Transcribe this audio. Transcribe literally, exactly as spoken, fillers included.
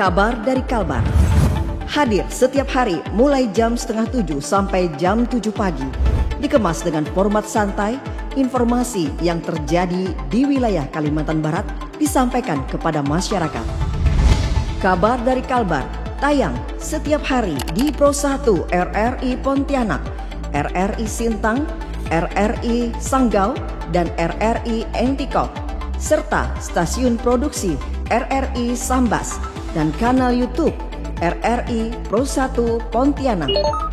Kabar dari Kalbar. Hadir setiap hari mulai jam setengah tujuh sampai jam tujuh pagi. Dikemas dengan format santai, informasi yang terjadi di wilayah Kalimantan Barat disampaikan kepada masyarakat. Kabar dari Kalbar tayang setiap hari di Pro satu R R I Pontianak, R R I Sintang, R R I Sanggau, dan R R I Entikop, serta stasiun produksi R R I Sambas dan kanal YouTube R R I Pro satu Pontianak.